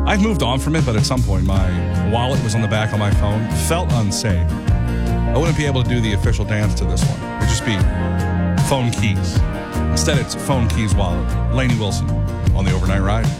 I've moved on from it, but at some point my wallet was on the back of my phone. Felt unsafe. I wouldn't be able to do the official dance to this one. It'd just be phone keys. Instead, it's phone keys wallet. Lainey Wilson on the Overnight Ride.